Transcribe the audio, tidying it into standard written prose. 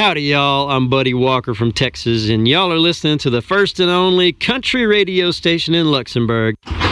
Howdy, y'all. I'm Buddy Walker from Texas, and y'all are listening to the first and only country radio station in Luxembourg.